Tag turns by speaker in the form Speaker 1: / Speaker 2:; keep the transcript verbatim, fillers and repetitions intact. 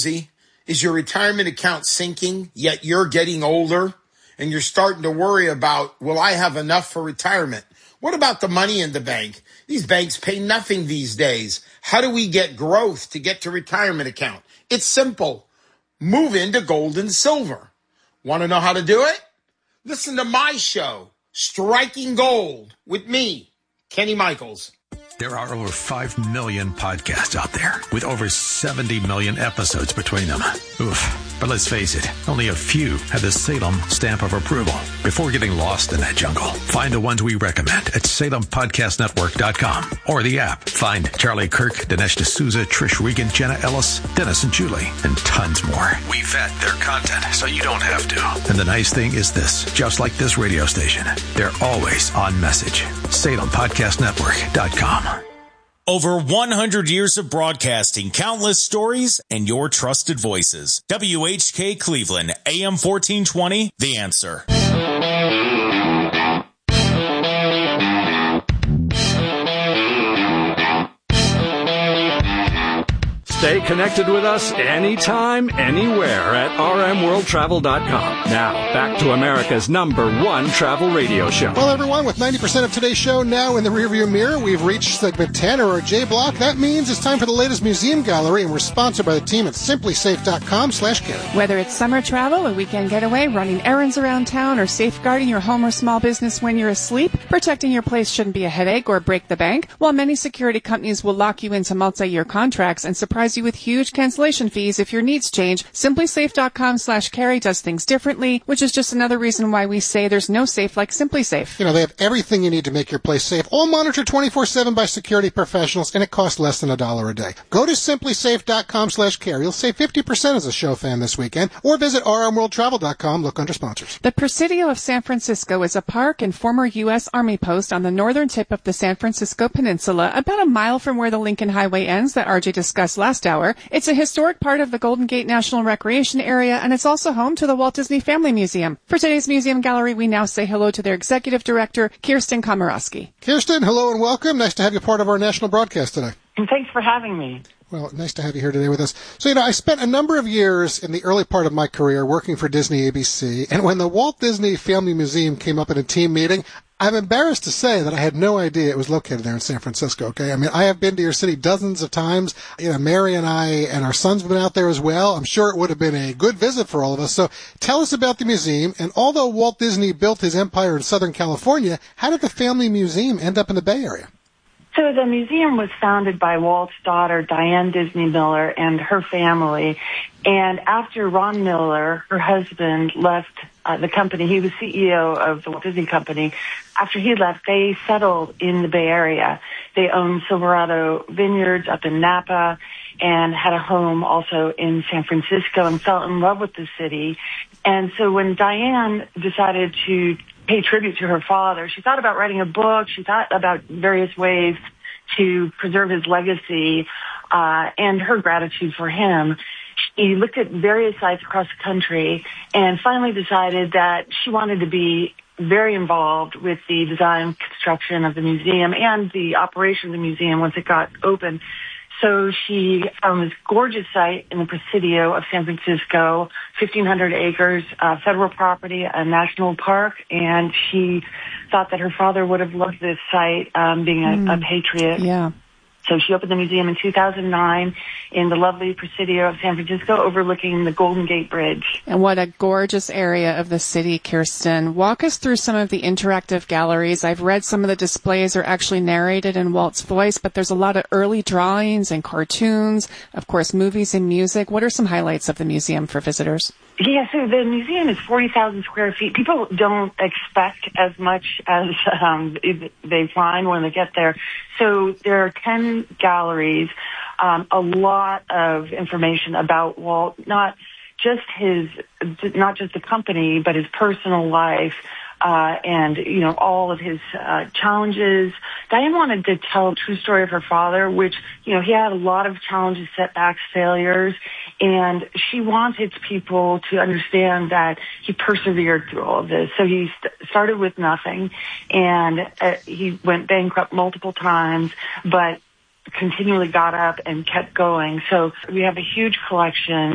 Speaker 1: crazy? Is your retirement account sinking, yet you're getting older and you're starting to worry about, will I have enough for retirement? What about the money in the bank? These banks pay nothing these days. How do we get growth to get to retirement account? It's simple. Move into gold and silver. Want to know how to do it? Listen to my show, Striking Gold, with me, Kenny Michaels.
Speaker 2: There are over five million podcasts out there with over seventy million episodes between them. Oof. But let's face it, only a few have the Salem stamp of approval. Before getting lost in that jungle, find the ones we recommend at salem podcast network dot com or the app. Find Charlie Kirk, Dinesh D'Souza, Trish Regan, Jenna Ellis, Dennis and Julie, and tons more. We vet their content so you don't have to. And the nice thing is this, just like this radio station, they're always on message. salem podcast network dot com.
Speaker 3: Over one hundred years of broadcasting, countless stories, and your trusted voices. W H K Cleveland, A M fourteen twenty, The Answer.
Speaker 4: Stay connected with us anytime, anywhere at r m world travel dot com. Now, back to America's number one travel radio show.
Speaker 5: Well, everyone, with ninety percent of today's show now in the rearview mirror, we've reached segment ten, or our J block. That means it's time for the latest museum gallery, and we're sponsored by the team at simply safe dot com slash carry.
Speaker 6: Whether it's summer travel, a weekend getaway, running errands around town, or safeguarding your home or small business when you're asleep, protecting your place shouldn't be a headache or break the bank. While many security companies will lock you into multi-year contracts and surprise you with huge cancellation fees if your needs change, simply safe dot com slash carry does things differently, which is just another reason why we say there's no safe like SimpliSafe.
Speaker 5: You know, they have everything you need to make your place safe, all monitored twenty-four seven by security professionals, and it costs less than a dollar a day. Go to simply safe dot com slash carry. You'll save fifty percent as a show fan this weekend, or visit r m world travel dot com. Look under sponsors.
Speaker 6: The Presidio of San Francisco is a park and former U S Army post on the northern tip of the San Francisco Peninsula, about a mile from where the Lincoln Highway ends that R J discussed last hour. It's a historic part of the Golden Gate National Recreation Area, and it's also home to the Walt Disney Family Museum. For today's museum gallery, we now say hello to their executive director, Kirsten Komorowski.
Speaker 5: Kirsten, hello and welcome. Nice to have you part of our national broadcast today.
Speaker 7: And thanks for having me.
Speaker 5: Well, nice to have you here today with us. So, you know, I spent a number of years in the early part of my career working for Disney A B C, and when the Walt Disney Family Museum came up in a team meeting, I'm embarrassed to say that I had no idea it was located there in San Francisco, okay? I mean, I have been to your city dozens of times. You know, Mary and I and our son's been out there as well. I'm sure it would have been a good visit for all of us. So tell us about the museum. And although Walt Disney built his empire in Southern California, how did the Family Museum end up in the Bay Area?
Speaker 7: So the museum was founded by Walt's daughter, Diane Disney Miller, and her family. And after Ron Miller, her husband, left uh, the company, he was C E O of the Walt Disney Company. After he left, they settled in the Bay Area. They owned Silverado Vineyards up in Napa and had a home also in San Francisco and fell in love with the city. And so when Diane decided to pay tribute to her father, she thought about writing a book. She thought about various ways to preserve his legacy uh, and her gratitude for him. She looked at various sites across the country and finally decided that she wanted to be very involved with the design, construction of the museum and the operation of the museum once it got open. So she found this gorgeous site in the Presidio of San Francisco, fifteen hundred acres, uh, federal property, a national park, and she thought that her father would have loved this site, um, being a, mm. a patriot.
Speaker 6: Yeah.
Speaker 7: So she opened the museum in two thousand nine in the lovely Presidio of San Francisco, overlooking the Golden Gate Bridge.
Speaker 6: And what a gorgeous area of the city, Kirsten. Walk us through some of the interactive galleries. I've read some of the displays are actually narrated in Walt's voice, but there's a lot of early drawings and cartoons, of course, movies and music. What are some highlights of the museum for visitors?
Speaker 7: Yeah, so the museum is forty thousand square feet. People don't expect as much as um, they find when they get there. So there are ten galleries, um, a lot of information about Walt, not just his, not just the company, but his personal life. Uh, and, you know, all of his uh, challenges. Diane wanted to tell a true story of her father, which, you know, he had a lot of challenges, setbacks, failures, and she wanted people to understand that he persevered through all of this. So he st- started with nothing, and uh, he went bankrupt multiple times, but continually got up and kept going. So we have a huge collection